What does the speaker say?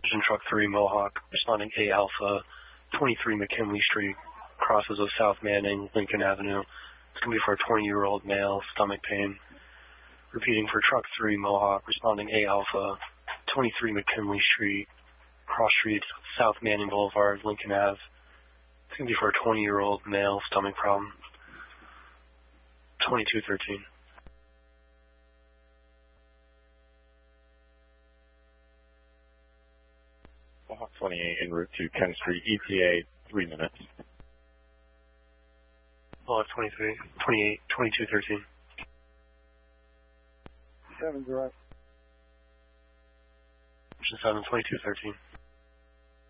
Vision Truck 3 Mohawk, responding A Alpha, 23 McKinley Street, crosses of South Manning, Lincoln Avenue. It's going to be for a 20-year-old male, stomach pain. Repeating for Truck 3 Mohawk, responding A Alpha, 23 McKinley Street, cross streets, South Manning Boulevard, Lincoln Ave. It's going to be for a 20-year-old male, stomach problem. 2213. Mohawk 28 en route to 10th Street, ETA 3 minutes. Mohawk 23, 28, 2213. 7 direct. 7, 2213.